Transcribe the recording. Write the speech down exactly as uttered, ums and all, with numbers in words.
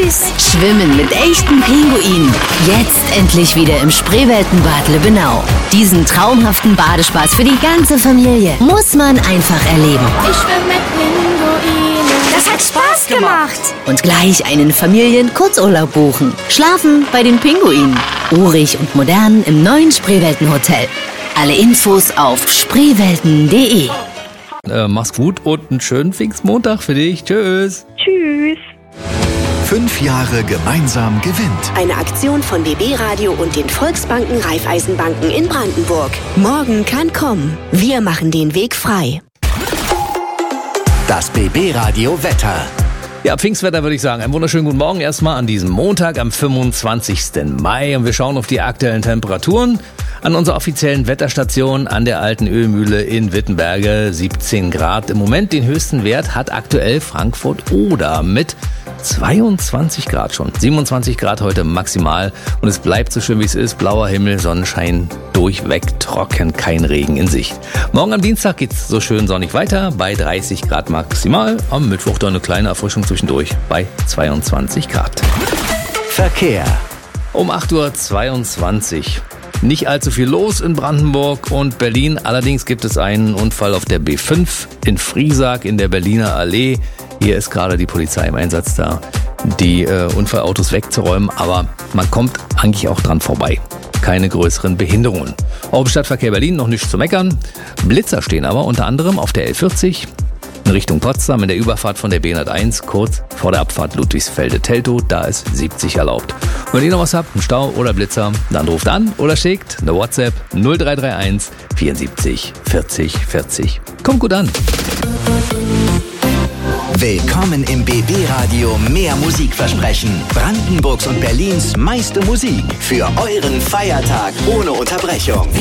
Tschüss. Schwimmen mit echten Pinguinen. Jetzt endlich wieder im Spreeweltenbad Lübbenau. Diesen traumhaften Badespaß für die ganze Familie muss man einfach erleben. Ich schwimme mit Pinguinen. Das hat Spaß gemacht. Und gleich einen Familien-Kurzurlaub buchen. Schlafen bei den Pinguinen. Urig und modern im neuen Spreeweltenhotel. Alle Infos auf spreewelten punkt de. Äh, mach's gut und einen schönen Pfingstmontag für dich. Tschüss. Tschüss. Fünf Jahre gemeinsam gewinnt. Eine Aktion von B B Radio und den Volksbanken Raiffeisenbanken in Brandenburg. Morgen kann kommen. Wir machen den Weg frei. Das B B Radio Wetter. Ja, Pfingstwetter würde ich sagen. Einen wunderschönen guten Morgen erstmal an diesem Montag, am fünfundzwanzigsten Mai. Und wir schauen auf die aktuellen Temperaturen an unserer offiziellen Wetterstation an der alten Ölmühle in Wittenberge. siebzehn Grad im Moment. Den höchsten Wert hat aktuell Frankfurt-Oder mit zweiundzwanzig Grad schon. siebenundzwanzig Grad heute maximal. Und es bleibt so schön, wie es ist. Blauer Himmel, Sonnenschein durchweg trocken, kein Regen in Sicht. Morgen am Dienstag geht's so schön sonnig weiter bei dreißig Grad maximal. Am Mittwoch dann eine kleine Erfrischung zwischendurch bei zweiundzwanzig Grad. Verkehr. Um acht Uhr zweiundzwanzig. Nicht allzu viel los in Brandenburg und Berlin. Allerdings gibt es einen Unfall auf der B fünf in Friesack in der Berliner Allee. Hier ist gerade die Polizei im Einsatz da, die äh, Unfallautos wegzuräumen. Aber man kommt eigentlich auch dran vorbei. Keine größeren Behinderungen. Auch im Stadtverkehr Berlin noch nichts zu meckern. Blitzer stehen aber unter anderem auf der L vierzig in Richtung Potsdam in der Überfahrt von der B hunderteins, kurz vor der Abfahrt Ludwigsfelde-Teltow. Da ist siebzig erlaubt. Und wenn ihr noch was habt, einen Stau oder Blitzer, dann ruft an oder schickt eine WhatsApp null drei drei eins vierundsiebzig vierzig vierzig. Kommt gut an. Willkommen im B B Radio Mehr Musikversprechen. Brandenburgs und Berlins meiste Musik für euren Feiertag ohne Unterbrechung.